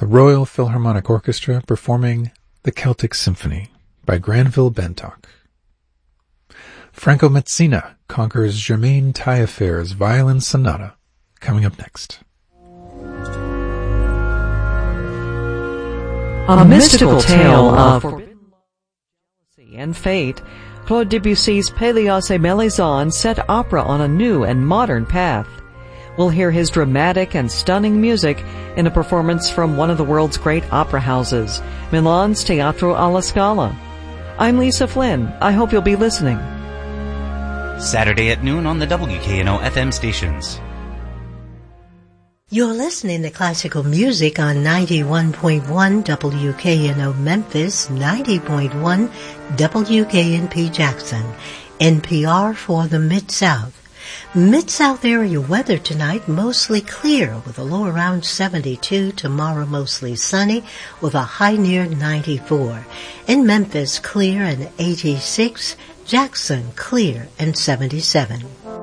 the Royal Philharmonic Orchestra performing The Celtic Symphony by Granville Bentock. Franco Mezzina conquers Germaine Taillefer's Violin Sonata, coming up next. A mystical tale of forbidden love, jealousy, and fate, Claude Debussy's Pélias et Mélisande set opera on a new and modern path. We'll hear his dramatic and stunning music in a performance from one of the world's great opera houses, Milan's Teatro alla Scala. I'm Lisa Flynn. I hope you'll be listening. Saturday at noon on the WKNO FM stations. You're listening to classical music on 91.1 WKNO Memphis, 90.1 WKNP Jackson, NPR for the Mid-South. Mid-South area weather tonight mostly clear with a low around 72. Tomorrow mostly sunny with a high near 94. In Memphis clear and 86. Jackson clear and 77.